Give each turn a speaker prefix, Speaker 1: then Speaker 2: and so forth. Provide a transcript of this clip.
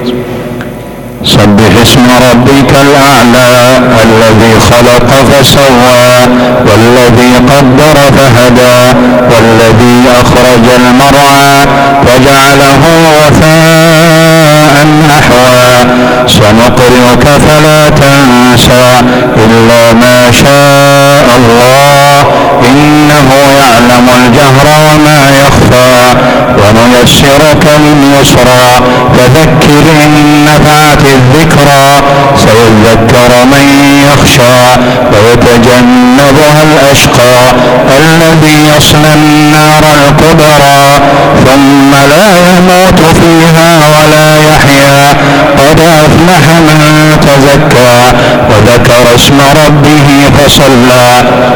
Speaker 1: سبح اسم ربك الأعلى الذي خلق فسوى والذي قدر فهدى والذي أخرج المرعى فجعله غثاء أحوى سنقرئك فلا تنسى إلا ما شاء الله إنه يعلم الجهر وما يخفى ونيسرك لليسرى فذكر إن نفعت الذكرى سيذكر من يخشى ويتجنبها الأشقى الذي يصلى النار الكبرى ثم لا يموت فيها ولا يحيا قد أفلح من تزكى وذكر اسم ربه فصلى